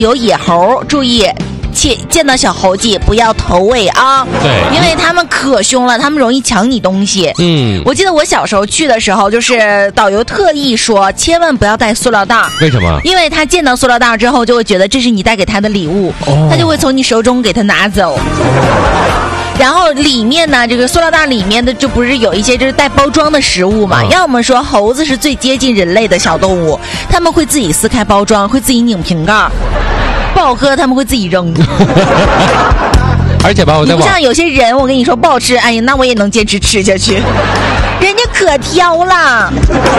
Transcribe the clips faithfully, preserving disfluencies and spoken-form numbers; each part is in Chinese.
有野猴，注意。切，见到小猴子不要投喂啊！ 对， 因为他们可凶了，他们容易抢你东西。 嗯， 我记得我小时候去的时候，就是导游特意说，千万不要带塑料袋。 为什么？ 因为他见到塑料袋之后，就会觉得这是你带给他的礼物，哦、他就会从你手中给他拿走。然后里面呢，这个塑料袋里面的就不是有一些就是带包装的食物嘛？嗯、要么说猴子是最接近人类的小动物，他们会自己撕开包装，会自己拧瓶盖。不好喝，他们会自己扔。 而且吧，我在不像有些人，我跟你说不好吃，哎呀，那我也能坚持吃下去。人家可挑了。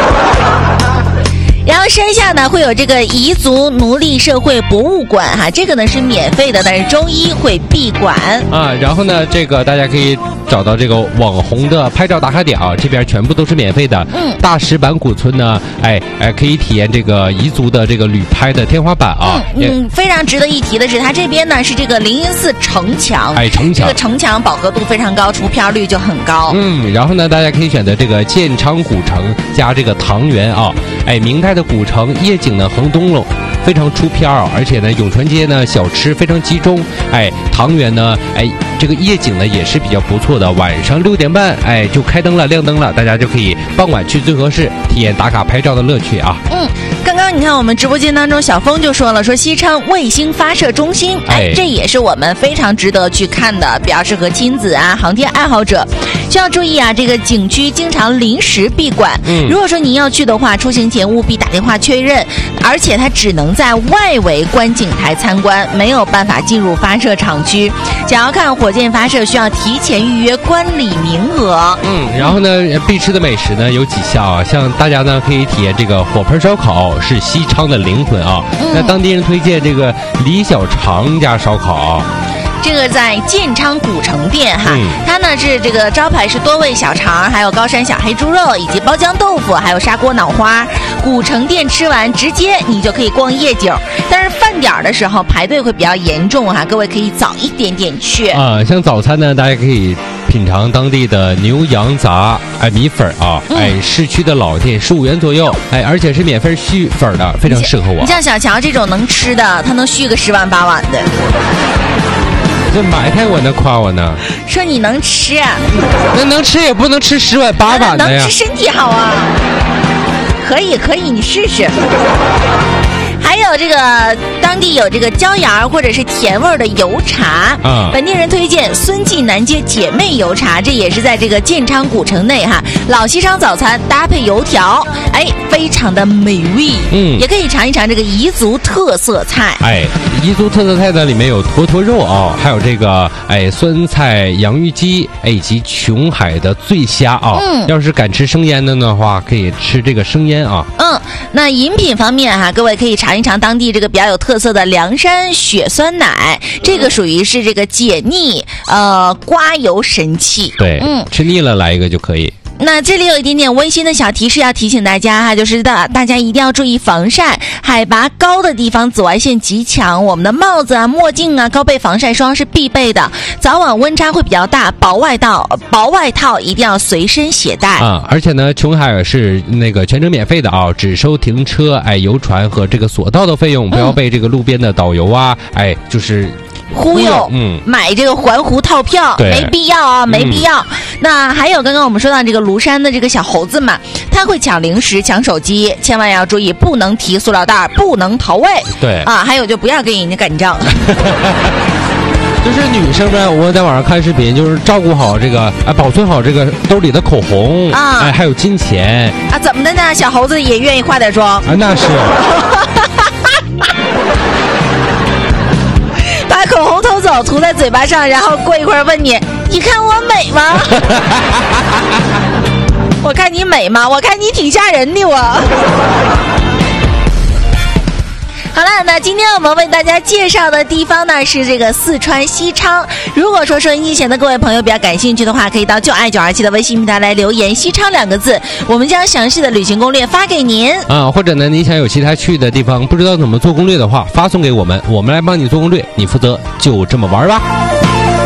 然后山下呢会有这个彝族奴隶社会博物馆哈，这个呢是免费的，但是周一会闭馆啊。然后呢，这个大家可以找到这个网红的拍照打卡点啊，这边全部都是免费的。嗯，大石板古村呢，哎哎，可以体验这个彝族的这个旅拍的天花板啊。 嗯，嗯非常值得一提的是，它这边呢是这个灵隐寺城墙， 哎，城墙， 这个城墙饱和度非常高，出片率就很高。 嗯，然后呢，大家可以选择这个建昌古城加这个唐园啊，哎，明代的古城夜景呢横东龙非常出片儿，而且呢永春街呢小吃非常集中，哎，唐园呢哎这个夜景呢也是比较不错的，晚上六点半哎就开灯了亮灯了，大家就可以傍晚去最合适体验打卡拍照的乐趣啊。 嗯，刚刚你看我们直播间当中小峰就说了，说西昌卫星发射中心，哎，哎这也是我们非常值得去看的，比较适合亲子啊航天爱好者。需要注意啊，这个景区经常临时闭馆，嗯，如果说您要去的话，出行前务必打电话确认，而且它只能在外围观景台参观，没有办法进入发射场区。想要看火箭发射，需要提前预约观礼名额。 嗯，然后呢，必吃的美食呢有几项啊，像大家呢可以体验这个火盆烧烤，是西昌的灵魂啊。嗯、那当地人推荐这个李小长家烧烤啊。 这个在建昌古城店哈，嗯、它呢是这个招牌是多味小肠，还有高山小黑猪肉，以及包浆豆腐，还有砂锅脑花。古城店吃完直接你就可以逛夜景，但是饭点的时候排队会比较严重哈，各位可以早一点点去啊。像早餐呢，大家可以品尝当地的牛羊杂哎米粉啊，嗯、哎市区的老店十五元左右，哎而且是免费续粉的，非常适合我。 你像小乔这种能吃的，他能续个十碗八碗的。 这埋汰我呢，夸我呢？ 说你能吃， 那能吃也不能吃十碗八碗的呀。 能吃身体好啊，可以可以，你试试。还有这个当地有这个椒盐或者是甜味的油茶，啊，本地人推荐孙记南街姐妹油茶，这也是在这个建昌古城内哈。老西昌早餐搭配油条，哎，非常的美味。嗯，也可以尝一尝这个彝族特色菜。 哎，彝族特色菜呢里面有坨坨肉啊，还有这个哎酸菜洋芋鸡，哎以及琼海的醉虾啊。嗯，要是敢吃生腌的的话，可以吃这个生腌啊。 嗯，那饮品方面哈，各位可以尝一尝当地这个比较有特色的凉山雪酸奶，这个属于是这个解腻呃刮油神器。 对，嗯，吃腻了来一个就可以。 那这里有一点点温馨的小提示要提醒大家哈，就是的，大家一定要注意防晒，海拔高的地方紫外线极强，我们的帽子啊、墨镜啊、高倍防晒霜是必备的。早晚温差会比较大，薄外套薄外套一定要随身携带啊。而且呢，琼海尔是那个全程免费的啊，只收停车、哎游船和这个索道的费用，不要被这个路边的导游啊，哎就是。 忽悠，嗯，买这个环湖套票没必要啊，没必要。嗯、那还有刚刚我们说到这个庐山的这个小猴子嘛，他会抢零食、抢手机，千万要注意，不能提塑料袋，不能投喂。 对啊，还有就不要跟人家干仗。 就是女生们，我在网上看视频，就是照顾好这个，哎，保存好这个兜里的口红啊，哎，还有金钱啊，怎么的呢？小猴子也愿意化点妆啊，那是。 把口红偷走，涂在嘴巴上，然后过一会儿问你：“你看我美吗？”我看你美吗？我看你挺吓人的我。好了，那今天我们为大家介绍的地方呢是这个四川西昌。如果说收音机前的各位朋友比较感兴趣的话，可以到就爱九二七的微信平台来留言西昌两个字，我们将详细的旅行攻略发给您啊。或者呢，你想有其他去的地方不知道怎么做攻略的话，发送给我们，我们来帮你做攻略，你负责就这么玩吧。